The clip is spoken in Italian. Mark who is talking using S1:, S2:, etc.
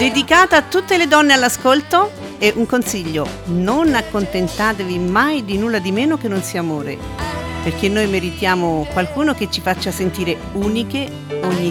S1: Dedicata a tutte le donne all'ascolto e un consiglio: non accontentatevi mai di nulla di meno che non sia amore, perché noi meritiamo qualcuno che ci faccia sentire uniche ogni